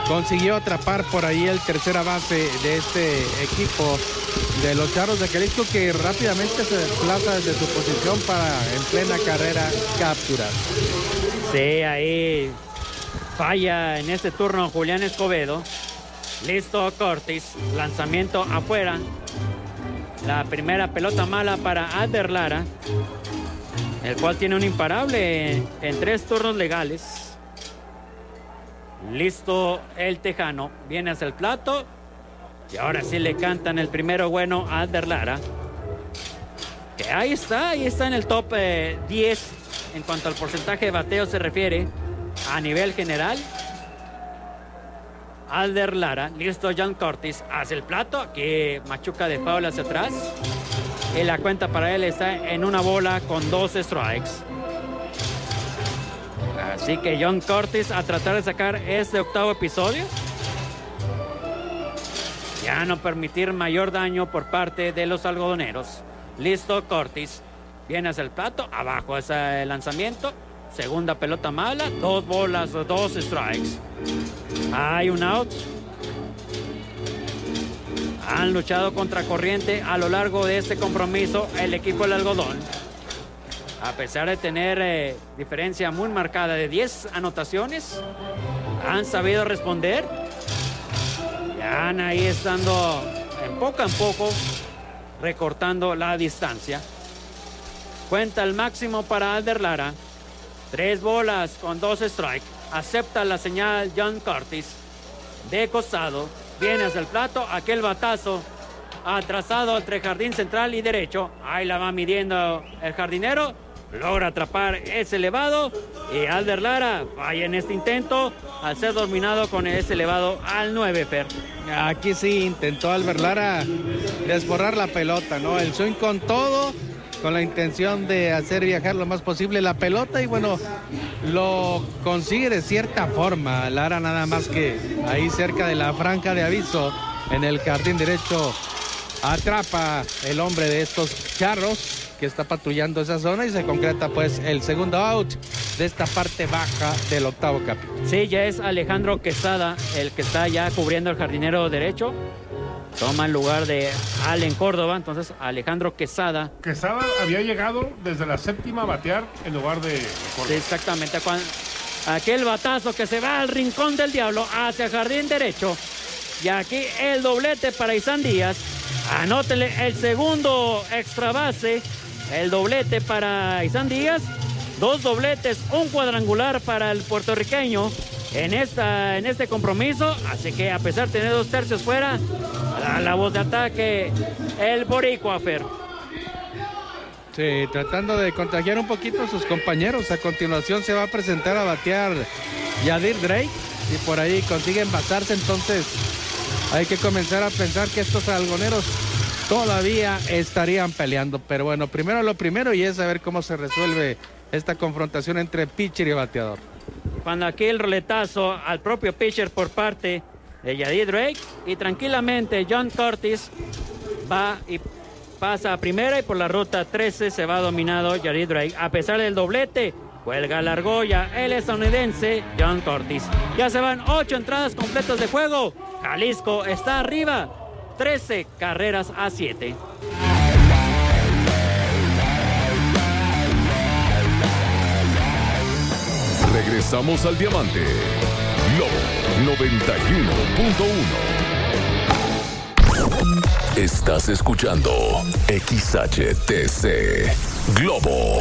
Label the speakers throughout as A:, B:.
A: consiguió atrapar por ahí el tercera base de este equipo de los Charros de Jalisco, que rápidamente se desplaza desde su posición para en plena carrera capturar.
B: Sí, ahí falla en este turno Julián Escobedo. Listo Cortis, lanzamiento afuera. La primera pelota mala para Alder Lara, el cual tiene un imparable en 3 turnos legales. Listo el tejano, viene hacia el plato y ahora sí le cantan el primero bueno a Alder Lara, que ahí está en el top 10 en cuanto al porcentaje de bateo se refiere a nivel general. Alder Lara, listo John Cortis, hace el plato, aquí machuca de foul hacia atrás y la cuenta para él está en 1 bola con 2 strikes. Así que John Cortis a tratar de sacar este octavo episodio, ya no permitir mayor daño por parte de los algodoneros. Listo Cortis, viene hacia el plato, abajo ese lanzamiento, segunda pelota mala, 2 bolas, 2 strikes. Hay un out. Han luchado contra corriente a lo largo de este compromiso el equipo del algodón. A pesar de tener diferencia muy marcada de 10 anotaciones, han sabido responder. Ya han ahí estando en poco recortando la distancia. Cuenta el máximo para Alder Lara. 3 bolas con 2 strikes. Acepta la señal John Cortis. De costado. Viene hacia el plato. Aquel batazo atrasado entre jardín central y derecho. Ahí la va midiendo el jardinero. Logra atrapar ese elevado. Y Alder Lara falla en este intento al ser dominado con ese elevado al 9, Fer.
A: Aquí sí intentó Alder Lara desborrar la pelota, ¿no? El swing con todo, con la intención de hacer viajar lo más posible la pelota y bueno, lo consigue de cierta forma. Lara nada más que ahí cerca de la franja de aviso en el jardín derecho atrapa el hombre de estos Charros que está patrullando esa zona y se concreta pues el segundo out de esta parte baja del octavo capítulo.
B: Sí, ya es Alejandro Quesada el que está ya cubriendo el jardinero derecho. Toma el lugar de Allen Córdoba, entonces Alejandro Quesada.
C: Quesada había llegado desde la séptima a batear en lugar de Córdoba.
B: Sí, exactamente. Aquel batazo que se va al rincón del diablo hacia jardín derecho. Y aquí el doblete para Isan Díaz. Anótele el segundo extra base. El doblete para Isan Díaz. 2 dobletes, un cuadrangular para el puertorriqueño en este compromiso. Así que a pesar de tener 2 tercios fuera, a la voz de ataque el boricua, Fer.
A: Sí, tratando de contagiar un poquito a sus compañeros. A continuación se va a presentar a batear Yadir Drake y por ahí consiguen basarse. Entonces hay que comenzar a pensar que estos algoneros todavía estarían peleando. Pero bueno, primero lo primero y es saber cómo se resuelve esta confrontación entre pitcher y bateador.
B: Cuando aquí el roletazo al propio pitcher por parte de Yadir Drake y tranquilamente John Cortis va y pasa a primera y por la ruta 13 se va dominado Yadir Drake. A pesar del doblete, cuelga la argolla el estadounidense John Cortis. Ya se van 8 entradas completas de juego. Jalisco está arriba, 13 carreras a 7.
D: Regresamos al Diamante. Globo 91.1. Estás escuchando XHTC Globo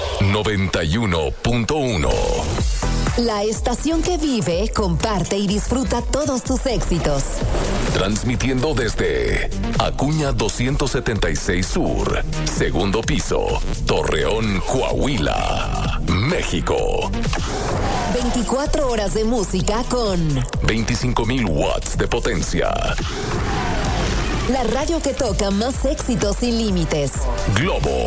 D: 91.1.
E: La estación que vive, comparte y disfruta todos tus éxitos.
D: Transmitiendo desde Acuña 276 Sur, segundo piso, Torreón, Coahuila, México.
E: 24 horas de música con
D: 25,000 watts de potencia.
E: La radio que toca más éxitos sin límites.
D: Globo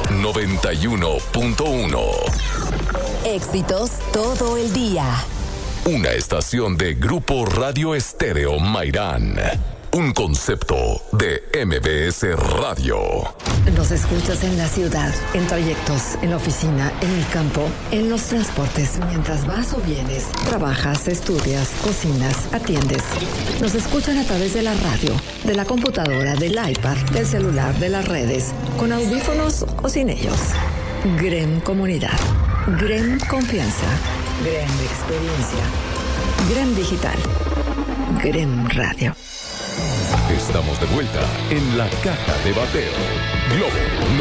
D: 91.1.
E: Éxitos todo el día.
D: Una estación de Grupo Radio Estéreo Mairán. un concepto de MBS Radio.
E: Nos escuchas en la ciudad, en trayectos, en la oficina, en el campo, en los transportes, mientras vas o vienes, trabajas, estudias, cocinas, atiendes. Nos escuchan a través de la radio, de la computadora, del iPad, del celular, de las redes, con audífonos o sin ellos. GREM Comunidad, GREM Confianza, GREM Experiencia, GREM Digital, GREM Radio.
D: Estamos de vuelta en la caja de bateo. Globo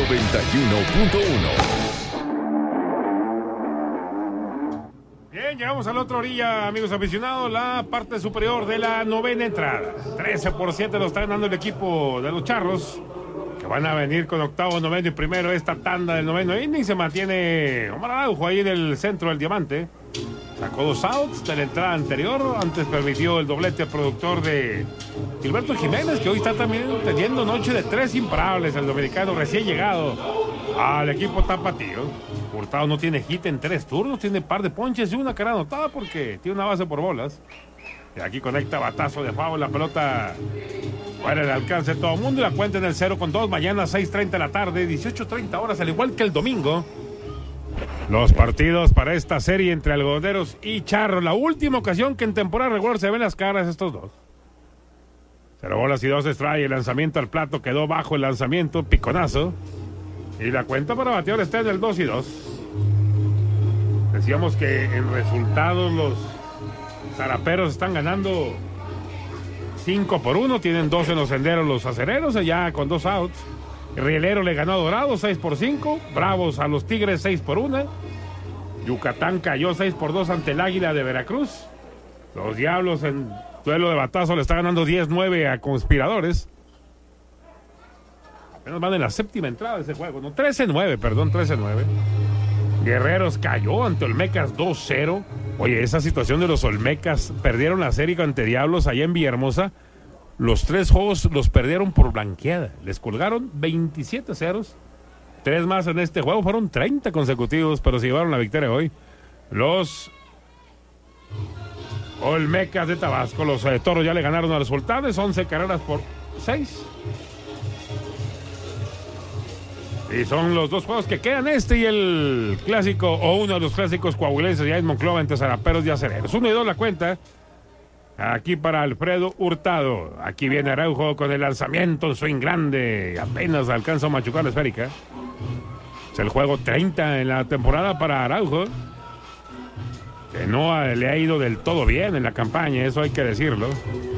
D: 91.1.
C: Bien, llegamos a la otra orilla, amigos aficionados, la parte superior de la novena entrada. 13% lo está ganando el equipo de los Charros, que van a venir con octavo, noveno y primero esta tanda del noveno inning. Se mantiene Omar Araujo ahí en el centro del diamante. Sacó 2 outs de la entrada anterior. Antes permitió el doblete productor de Gilberto Jiménez, que hoy está también teniendo noche de 3 imparables. El dominicano recién llegado al equipo tapatío. Hurtado no tiene hit en 3 turnos. Tiene par de ponches y una cara anotada porque tiene una base por bolas. Y aquí conecta batazo de foul. La pelota fuera del alcance de todo el mundo. Y la cuenta en el 0-2. Mañana 6:30 de la tarde, 18:30 horas, al igual que el domingo. Los partidos para esta serie entre algodoneros y Charros. La última ocasión que en temporada regular se ven las caras estos dos. 0 bolas y 2 strikes. El lanzamiento al plato quedó bajo el lanzamiento. Piconazo. Y la cuenta para bateador está en el 2-2. Decíamos que en resultados los zaraperos están ganando 5-1. Tienen 2 en los senderos los acereros, ya con 2 outs. Rielero le ganó a Dorado 6-5. Bravos a los Tigres 6-1. Yucatán cayó 6-2 ante el Águila de Veracruz. Los Diablos en duelo de batazo le está ganando 10-9 a Conspiradores. Apenas van en la séptima entrada de ese juego. No, 13-9, perdón, 13-9. Guerreros cayó ante Olmecas 2-0. Oye, esa situación de los Olmecas, perdieron la serie ante Diablos allá en Villahermosa. Los 3 juegos los perdieron por blanqueada. Les colgaron 27 ceros. 3 más en este juego. Fueron 30 consecutivos, pero se llevaron la victoria hoy. Los Olmecas de Tabasco. Los Toros ya le ganaron a los Sultanes. 11 carreras por 6. Y son los 2 juegos que quedan, este y el clásico, o uno de los clásicos coahuilenses ya en Monclova entre Zaraperos y Acereros. 1-2 la cuenta. Aquí para Alfredo Hurtado. Aquí viene Araujo con el lanzamiento, swing grande. Apenas alcanza a machucar la esférica. Es el juego 30 en la temporada para Araujo, que no le ha ido del todo bien en la campaña, eso hay que decirlo.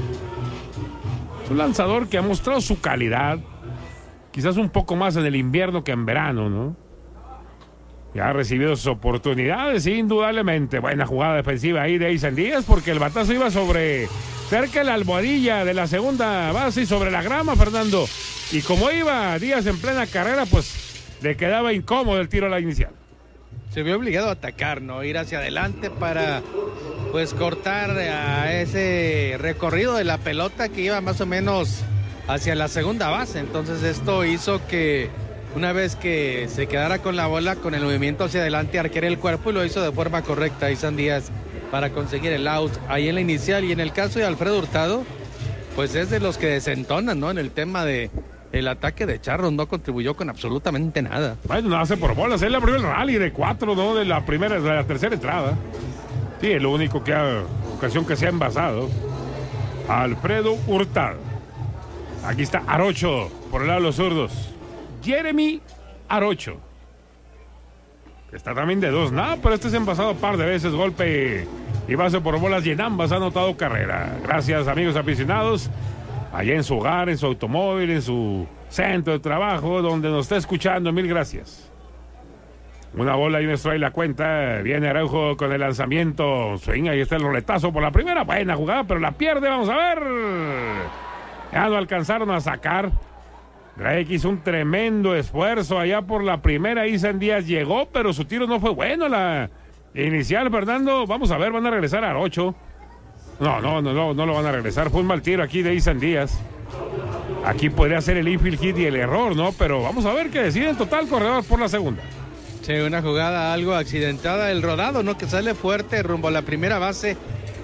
C: Es un lanzador que ha mostrado su calidad, quizás un poco más en el invierno que en verano, ¿no? Ya ha recibido sus oportunidades, indudablemente. Buena jugada defensiva ahí de Eisen Díaz, porque el batazo iba sobre cerca de la almohadilla de la segunda base y sobre la grama, Fernando. Y como iba Díaz en plena carrera, pues le quedaba incómodo el tiro a la inicial.
A: Se vio obligado a atacar, ¿no? Ir hacia adelante para, pues, cortar a ese recorrido de la pelota que iba más o menos hacia la segunda base. Entonces esto hizo que una vez que se quedara con la bola, con el movimiento hacia adelante, arqueara el cuerpo, y lo hizo de forma correcta Isan Díaz para conseguir el out ahí en la inicial. Y en el caso de Alfredo Hurtado, pues es de los que desentonan, ¿no? En el tema de el ataque de Charros, no contribuyó con absolutamente nada.
C: Bueno, no hace por bolas, él abrió el rally de 4, ¿no? De la tercera entrada. Sí, es lo único ocasión que se ha envasado. Alfredo Hurtado. Aquí está Arocho, por el lado de los zurdos. Jeremy Arocho, que está también de 2, nada, pero este se ha envasado un par de veces, golpe y base por bolas, y en ambas ha anotado carrera. Gracias, amigos aficionados, allá en su hogar, en su automóvil, en su centro de trabajo, donde nos está escuchando, mil gracias. Una bola y un strike la cuenta. Viene Araujo con el lanzamiento, swing, ahí está el roletazo por la primera, buena jugada, pero la pierde, vamos a ver. Ya no alcanzaron a sacar. Drake hizo un tremendo esfuerzo allá por la primera. Isan Díaz llegó, pero su tiro no fue bueno. La inicial, Fernando. Vamos a ver, van a regresar a Arocho. No lo van a regresar. Fue un mal tiro aquí de Isan Díaz. Aquí podría ser el infield hit y el error, ¿no? Pero vamos a ver qué decide en total corredor por la segunda.
A: Sí, una jugada algo accidentada. El rodado, ¿no? Que sale fuerte rumbo a la primera base.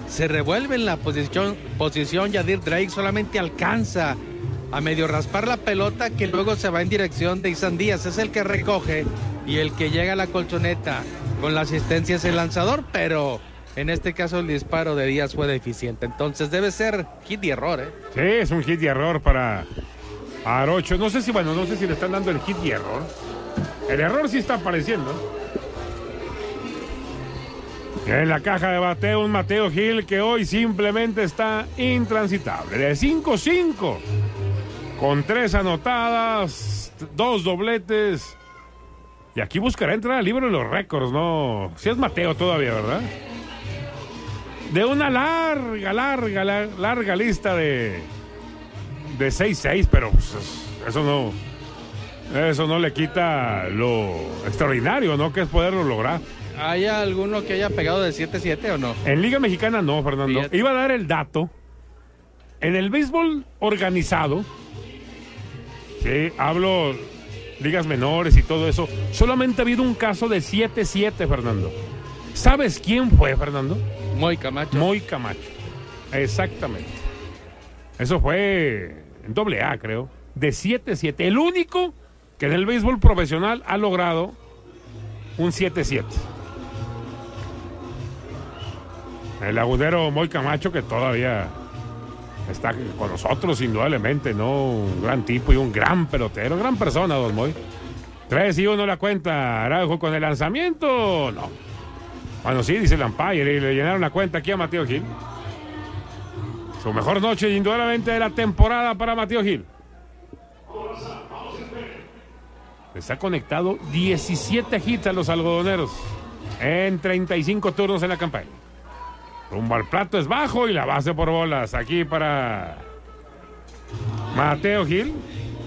A: se revuelve en la posición Yadir Drake, solamente alcanza a medio raspar la pelota que luego se va en dirección de Isan Díaz, es el que recoge y el que llega a la colchoneta con la asistencia es el lanzador, pero en este caso el disparo de Díaz fue deficiente, entonces debe ser hit y error, ¿eh?
C: Sí, es un hit y error para Arocho. No sé si le están dando el hit y error. El error sí está apareciendo. En la caja de bateo, un Mateo Gil que hoy simplemente está intransitable. De 5-5, con 3 anotadas, 2 dobletes. Y aquí buscará entrar al libro de los récords, ¿no? Si es Mateo todavía, ¿verdad? De una larga lista de 6-6, pero pues, eso no le quita lo extraordinario, ¿no? Que es poderlo lograr.
A: ¿Hay alguno que haya pegado de 7-7 o no?
C: En Liga Mexicana no, Fernando.
A: Fíjate.
C: Iba a dar el dato. En el béisbol organizado, sí, hablo ligas menores y todo eso, solamente ha habido un caso de 7-7, Fernando. ¿Sabes quién fue, Fernando?
A: Moy Camacho.
C: Moy Camacho. Exactamente. Eso fue en AA, creo. De 7-7. El único que en el béisbol profesional ha logrado un 7-7. El lagunero Moy Camacho, que todavía está con nosotros, indudablemente, ¿no? Un gran tipo y un gran pelotero, gran persona, don Moy. 3-1 la cuenta. Araujo con el lanzamiento, no. Bueno, sí, dice el umpire, y le llenaron la cuenta aquí a Mateo Gil. Su mejor noche, indudablemente, de la temporada para Mateo Gil. Está conectado 17 hits a los algodoneros en 35 turnos en la campaña. Rumbo al plato es bajo y la base por bolas. Aquí para Mateo Gil.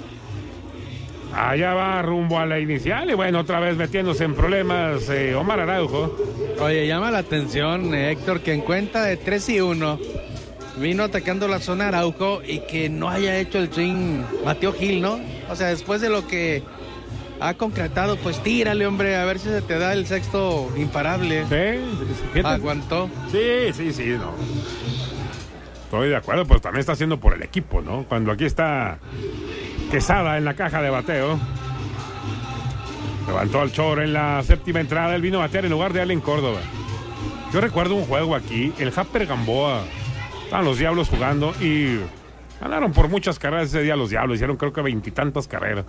C: Allá va rumbo a la inicial y bueno, otra vez metiéndose en problemas Omar Araujo.
A: Oye, llama la atención, Héctor, que en cuenta de 3-1 vino atacando la zona Araujo y que no haya hecho el swing Mateo Gil, ¿no? O sea, después de lo que ha concretado, pues tírale, hombre, a ver si se te da el sexto imparable.
C: Sí,
A: aguantó.
C: Sí, no. Estoy de acuerdo, pero también está haciendo por el equipo, ¿no? Cuando aquí está Quesada en la caja de bateo. Levantó al Chor en la séptima entrada. Él vino a batear en lugar de Allen Córdoba. Yo recuerdo un juego aquí, el Japper Gamboa. Estaban los Diablos jugando y ganaron por muchas carreras ese día los Diablos. Hicieron creo que 20 y tantas carreras.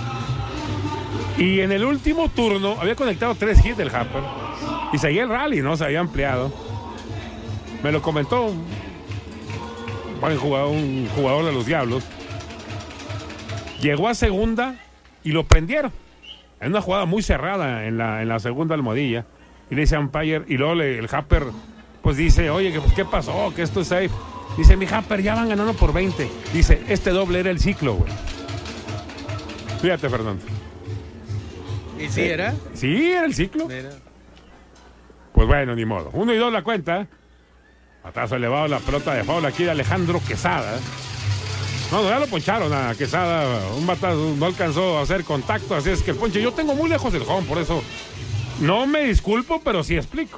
C: Y en el último turno había conectado 3 hits del Japper. Y seguía el rally, ¿no? Se había ampliado. Me lo comentó un jugador de los Diablos. Llegó a segunda y lo prendieron. En una jugada muy cerrada en la segunda almohadilla. Y le dice a umpire, y luego el Japper pues dice, oye, ¿qué pasó? Que esto es safe. Dice, mi Japper, ya van ganando por 20. Dice, este doble era el ciclo, güey. Fíjate, Fernando.
A: ¿Y sí era?
C: Sí, era el ciclo.
A: Mira.
C: Pues bueno, ni modo. 1-2 la cuenta. Patazo elevado, la pelota de foul aquí de Alejandro Quesada. No, ya lo poncharon a Quesada. Un batazo no alcanzó a hacer contacto, así es que el ponche. Yo tengo muy lejos el home, por eso no me disculpo, pero sí explico.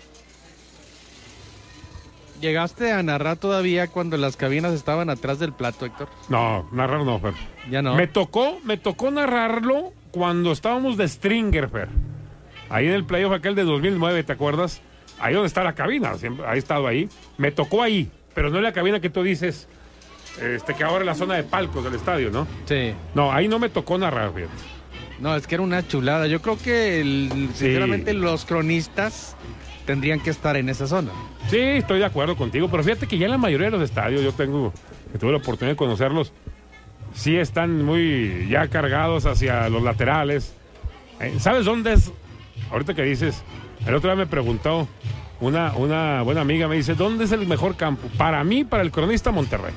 A: ¿Llegaste a narrar todavía cuando las cabinas estaban atrás del plato, Héctor?
C: No, narrar no, Fer.
A: Ya no.
C: Me tocó narrarlo cuando estábamos de Stringer, Fer. Ahí en el playoff aquel de 2009, ¿te acuerdas? Ahí donde está la cabina, siempre, he estado ahí. Me tocó ahí, pero no en la cabina que tú dices, que ahora es la zona de palcos del estadio, ¿no?
A: Sí.
C: No, ahí no me tocó narrar, fíjate.
A: No, es que era una chulada. Yo creo que, sinceramente, los cronistas tendrían que estar en esa zona.
C: Sí, estoy de acuerdo contigo, pero fíjate que ya en la mayoría de los estadios, que tuve la oportunidad de conocerlos, sí están muy ya cargados hacia los laterales. ¿Sabes dónde es? Ahorita que dices, el otro día me preguntó una buena amiga, me dice, ¿dónde es el mejor campo? Para mí, para el cronista, Monterrey.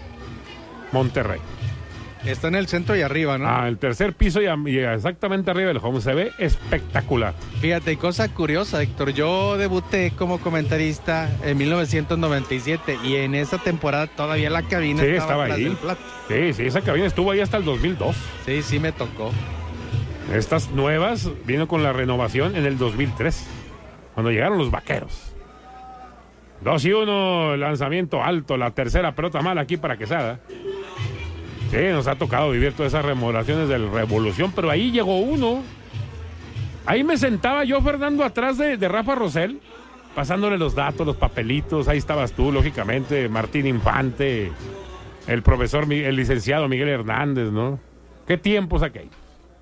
A: Está en el centro y arriba, ¿no?
C: El tercer piso y exactamente arriba del home. Se ve espectacular.
A: Fíjate, cosa curiosa, Héctor. Yo debuté como comentarista en 1997 y en esa temporada todavía la cabina estaba atrás
C: ahí.
A: del plato.
C: Sí, esa cabina estuvo ahí hasta el 2002.
A: Sí, me tocó.
C: Estas nuevas vino con la renovación en el 2003, cuando llegaron los Vaqueros. 2-1, lanzamiento alto, la tercera pelota mala aquí para Quesada. Sí, nos ha tocado vivir todas esas remodelaciones de la Revolución, pero ahí llegó uno. Ahí me sentaba yo, Fernando, atrás de Rafa Rosell, pasándole los datos, los papelitos. Ahí estabas tú, lógicamente, Martín Infante, el profesor, el licenciado Miguel Hernández, ¿no? ¿Qué tiempos aquellos?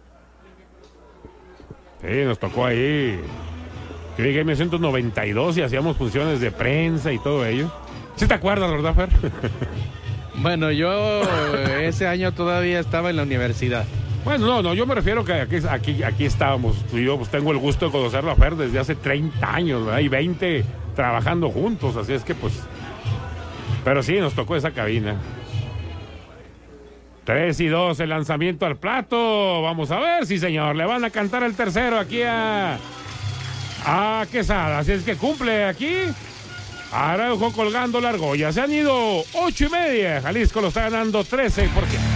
C: Sí, nos tocó ahí. Yo llegué en 1992 y hacíamos funciones de prensa y todo ello. ¿Sí te acuerdas, verdad, Fer?
A: Bueno, yo ese año todavía estaba en la universidad.
C: Bueno, no, yo me refiero que aquí estábamos. Y yo pues tengo el gusto de conocerlo a Fer desde hace 30 años, ¿verdad? Y 20 trabajando juntos, así es que pues... Pero sí, nos tocó esa cabina. 3-2, el lanzamiento al plato. Vamos a ver, sí señor, le van a cantar el tercero aquí a Quesada. Así es que cumple aquí. Araujo colgando la argolla. Se han ido 8:30. Jalisco lo está ganando 13%.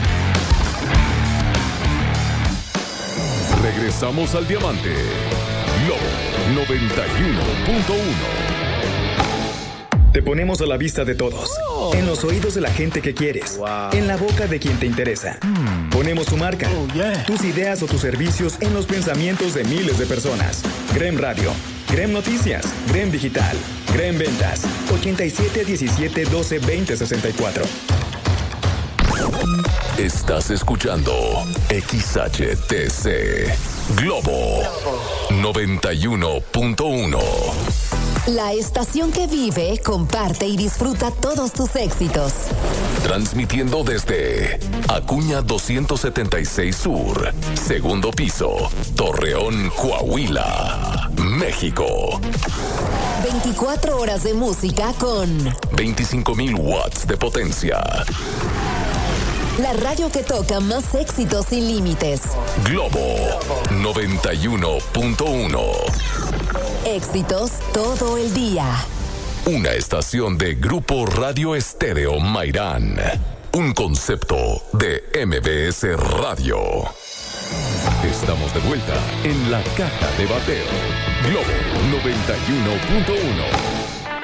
D: Regresamos al Diamante. Lobo 91.1.
F: Te ponemos a la vista de todos. En los oídos de la gente que quieres. En la boca de quien te interesa. Ponemos tu marca, tus ideas o tus servicios en los pensamientos de miles de personas. Grem Radio, Grem Noticias, Grem Digital, Grem Ventas, 87 17 12 20 64.
D: Estás escuchando XHTC Globo 91.1.
G: La estación que vive, comparte y disfruta todos tus éxitos.
D: Transmitiendo desde Acuña 276 Sur, segundo piso, Torreón, Coahuila, México.
G: 24 horas de música con
D: 25,000 watts de potencia.
G: La radio que toca más éxitos sin límites.
D: Globo 91.1.
G: Éxitos todo el día.
D: Una estación de Grupo Radio Estéreo Mairán. Un concepto de MBS Radio. Estamos de vuelta en la caja de bateo. Globo 91.1.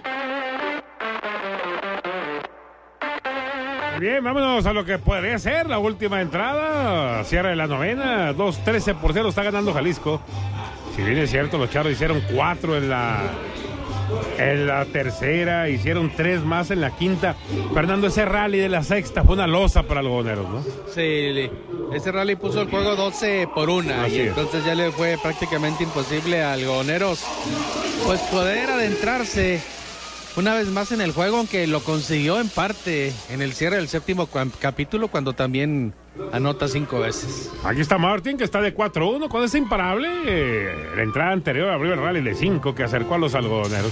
C: Bien, vámonos a lo que podría ser la última entrada. Cierre de la novena. 2-13% está ganando Jalisco. Si bien es cierto, los Charros hicieron 4 en la tercera, hicieron 3 más en la quinta. Fernando, ese rally de la sexta fue una losa para los algodoneros, ¿no?
A: Sí, ese rally puso el juego 12-1
C: Así
A: y
C: es.
A: entonces ya le fue prácticamente imposible a algodoneros pues poder adentrarse una vez más en el juego, aunque lo consiguió en parte en el cierre del séptimo capítulo cuando también anota 5 veces.
C: Aquí está Martín, que está de 4-1 con ese imparable. La entrada anterior abrió el rally de 5 que acercó a los algodoneros.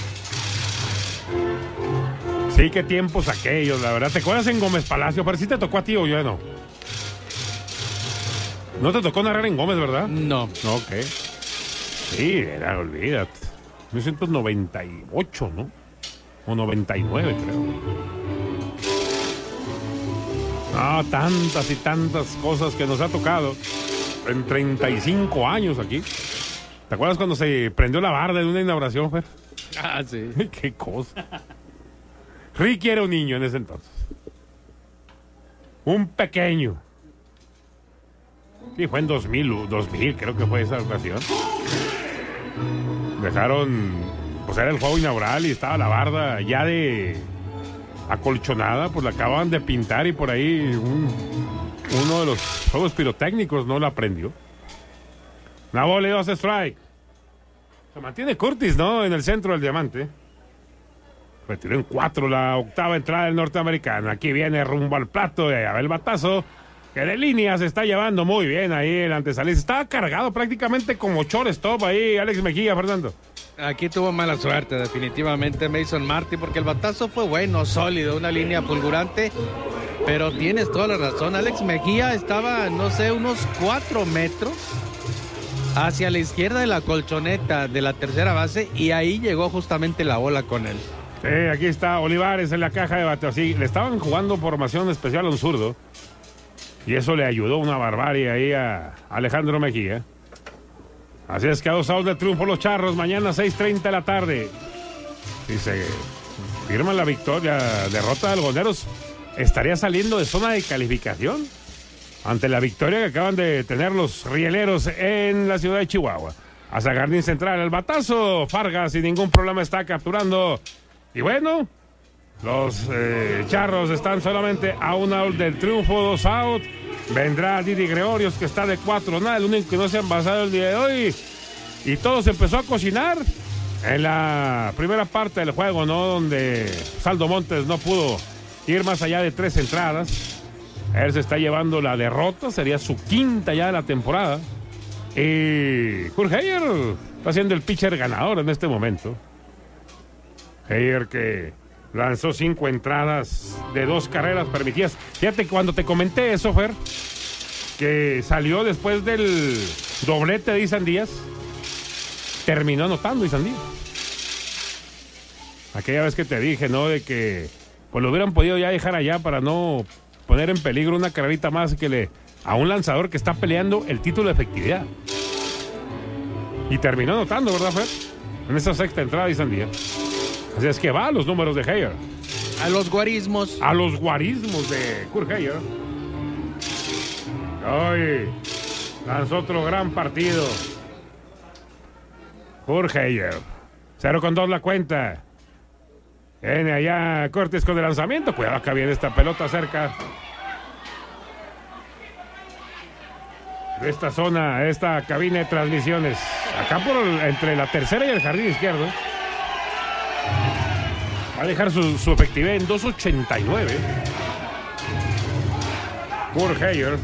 C: Sí, qué tiempos aquellos, la verdad. ¿Te acuerdas en Gómez Palacio? Pero sí te tocó a ti o yo no. No te tocó narrar en Gómez, ¿verdad?
A: No.
C: Ok. Sí, era, olvídate. 1998, ¿no? O 99, creo. Ah, tantas y tantas cosas que nos ha tocado en 35 años aquí. ¿Te acuerdas cuando se prendió la barda de una inauguración, Fer?
A: Ah, sí.
C: Qué cosa. Ricky era un niño en ese entonces. Un pequeño. Sí, fue en 2000 creo que fue esa ocasión. Dejaron, pues era el juego inaugural y estaba la barda ya de acolchonada, pues la acababan de pintar y por ahí uno de los juegos pirotécnicos no la prendió. Una bola y 2 strike. Se mantiene Curtis, ¿no? En el centro del diamante. Retiró en 4 la octava entrada del norteamericano. Aquí viene rumbo al plato de Abel Batazo, que de línea se está llevando muy bien ahí el antesalista. Estaba cargado prácticamente como shortstop ahí Alex Mejía, Fernando.
A: Aquí tuvo mala suerte definitivamente Mason Martin, porque el batazo fue bueno, sólido, una línea fulgurante, pero tienes toda la razón. Alex Mejía estaba, no sé, unos 4 metros hacia la izquierda de la colchoneta de la tercera base y ahí llegó justamente la bola con él.
C: Aquí está Olivares en la caja de bateo. Sí, le estaban jugando formación especial a un zurdo y eso le ayudó una barbarie ahí a Alejandro Mejía. Así es que a 2 outs de triunfo los Charros. Mañana 6:30 de la tarde. si se firma la victoria, derrota de Algodoneros, estaría saliendo de zona de calificación ante la victoria que acaban de tener los rieleros en la ciudad de Chihuahua. Hacia Jardín Central, el batazo, Fargas sin ningún problema está capturando. Y bueno, los charros están solamente a un out del triunfo, 2 out. Vendrá Didi Gregorios, que está de 4-0, el único que no se ha envasado el día de hoy. Y todo se empezó a cocinar en la primera parte del juego, ¿no? Donde Saldo Montes no pudo ir más allá de 3 entradas. Él se está llevando la derrota, sería su 5ª ya de la temporada. Y Kurt Heyer está siendo el pitcher ganador en este momento. Heyer que lanzó 5 entradas de 2 carreras permitidas. Fíjate, cuando te comenté eso, Fer, que salió después del doblete de Isan Díaz, terminó anotando Isan Díaz. Aquella vez que te dije, ¿no? De que pues lo hubieran podido ya dejar allá para no poner en peligro una carrerita más que a un lanzador que está peleando el título de efectividad. Y terminó anotando, ¿verdad, Fer? En esa 6ª entrada Isan Díaz. Así es que va a los números de Heyer.
A: A los guarismos.
C: A los guarismos de Kurt Heyer. Hoy lanzó otro gran partido. Kurt Heyer. 0-2 la cuenta. Viene allá Cortés con el lanzamiento. Cuidado, acá viene esta pelota cerca de esta zona, esta cabina de transmisiones. Acá entre la tercera y el jardín izquierdo. Va a dejar su efectividad en 2.89. Kurt Heyer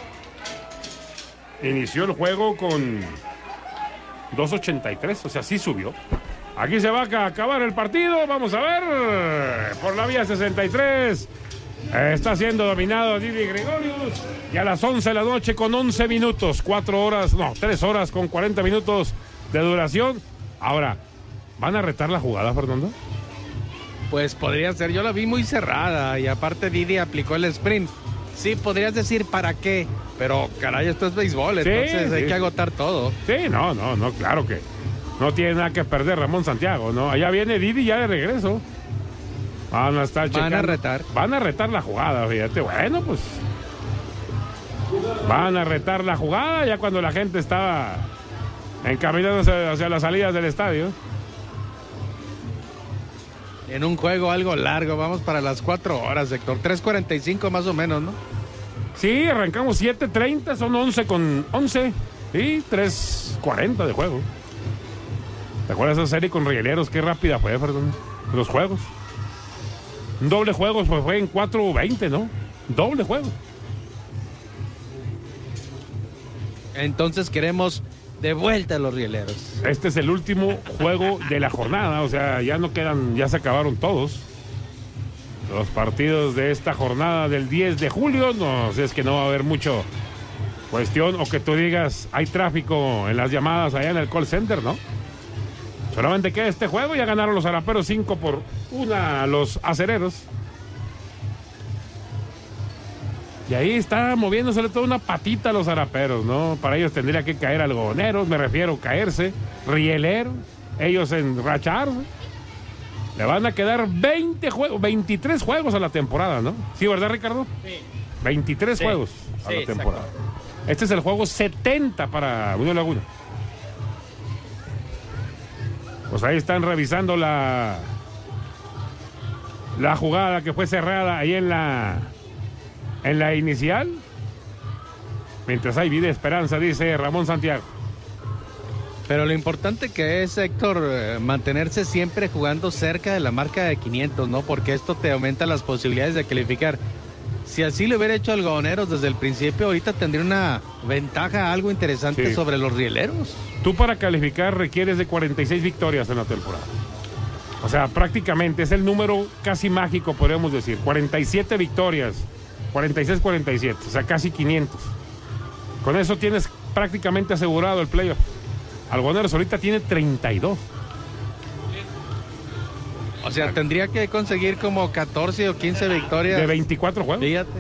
C: inició el juego con 2.83, o sea, sí subió. Aquí se va a acabar el partido, vamos a ver, por la vía 63. Está siendo dominado Didi Gregorius. Y a las 11 de la noche con 11 minutos, 3 horas con 40 minutos de duración. Ahora, ¿van a retar la jugada, Fernando?
A: Pues podría ser, yo la vi muy cerrada y aparte Didi aplicó el sprint. Sí, podrías decir para qué, pero caray, esto es béisbol,
C: sí,
A: entonces hay
C: sí.
A: que agotar todo.
C: Sí, no, claro que no tiene nada que perder Ramón Santiago, ¿no? Allá viene Didi ya de regreso. Van a estar checando. Van a retar la jugada, fíjate. Bueno, pues van a retar la jugada ya cuando la gente estaba encaminándose hacia las salidas del estadio.
A: En un juego algo largo, vamos para las 4 horas, Héctor. 3:45 más o menos, ¿no?
C: Sí, arrancamos 7:30, son 11 con 11 y 3:40 de juego. ¿Te acuerdas de esa serie con Rieleros? Qué rápida fue, perdón. Los juegos. Un doble juego pues fue en 4:20, ¿no? Doble juego.
A: Entonces queremos de vuelta a los rieleros.
C: Este es el último juego de la jornada, o sea, ya no quedan, ya se acabaron todos los partidos de esta jornada del 10 de julio. No sé, es que no va a haber mucho cuestión, o que tú digas, hay tráfico en las llamadas allá en el call center, ¿no? Solamente queda este juego, ya ganaron los Araperos 5-1 a los Acereros. Y ahí está moviéndosele toda una patita a los Araperos, ¿no? Para ellos tendría que caer Algodoneros, me refiero, caerse, Rieleros, ellos enracharse. Le van a quedar 23 juegos a la temporada, ¿no? Sí, ¿verdad, Ricardo?
B: Sí.
C: 23 juegos a la temporada. Exacto. Este es el juego 70 para Unión Laguna. Pues ahí están revisando la jugada que fue cerrada ahí en la inicial. Mientras hay vida y esperanza, dice Ramón Santiago.
A: Pero lo importante que es, Héctor, mantenerse siempre jugando cerca de la marca de 500, ¿no? Porque esto te aumenta las posibilidades de calificar. Si así lo hubiera hecho Algodoneros desde el principio, ahorita tendría una ventaja algo interesante sobre los rieleros.
C: Tú para calificar requieres de 46 victorias en la temporada. O sea, prácticamente es el número casi mágico, podríamos decir. 47 victorias, 46-47, o sea, casi 500. Con eso tienes prácticamente asegurado el playoff. Algodoneros ahorita tiene 32.
A: O sea, tendría que conseguir como 14 o 15 victorias.
C: De 24 juegos.
A: Fíjate.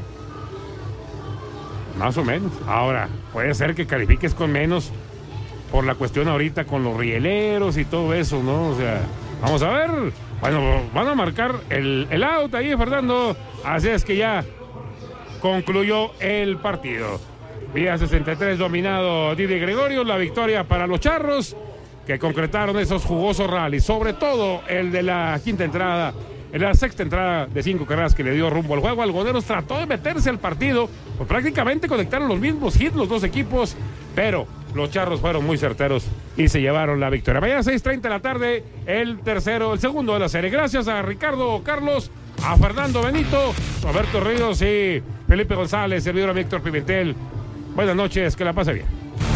C: Más o menos. Ahora, puede ser que califiques con menos por la cuestión ahorita con los rieleros y todo eso, ¿no? O sea, Vamos a ver. Bueno, van a marcar el out ahí, Fernando. Así es que ya concluyó el partido. Vía 63 dominado Didi Gregorio. La victoria para los Charros, que concretaron esos jugosos rallies. Sobre todo el de la quinta entrada. En la sexta entrada de 5 carreras que le dio rumbo al juego, Algodoneros trató de meterse al partido, pues prácticamente conectaron los mismos hits los dos equipos, pero los Charros fueron muy certeros y se llevaron la victoria. Mañana 6:30 de la tarde, el segundo de la serie. Gracias a Ricardo Carlos, a Fernando Benito, Roberto Ríos y Felipe González, servidor a Víctor Pimentel. Buenas noches, que la pase bien.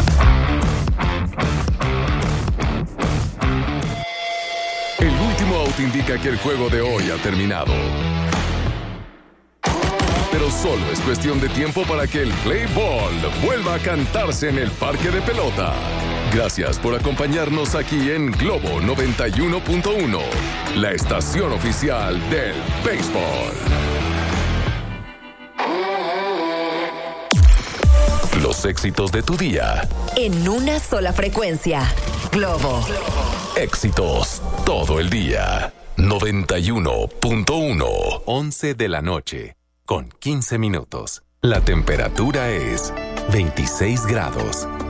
D: El último out indica que el juego de hoy ha terminado. Pero solo es cuestión de tiempo para que el play ball vuelva a cantarse en el parque de pelota. Gracias por acompañarnos aquí en Globo 91.1, la estación oficial del béisbol. Los éxitos de tu día.
G: En una sola frecuencia. Globo.
D: Éxitos todo el día. 91.1. 11 de la noche, con 15 minutos. La temperatura es 26 grados.